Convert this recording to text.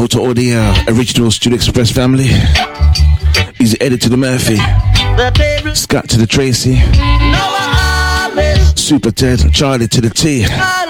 out to all the original Studio Express family. Easy Eddie to the Murphy, Scott to the Tracy, Super Ted, Charlie to the T.